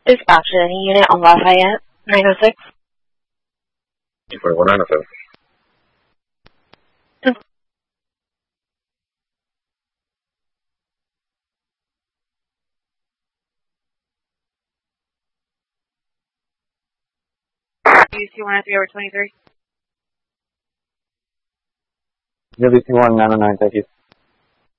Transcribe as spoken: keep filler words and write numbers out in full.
Dispatch any unit on Lafayette, nine oh six. two forty-one nine oh seven. U C one oh three over twenty-three. W C one nine oh nine, thank you.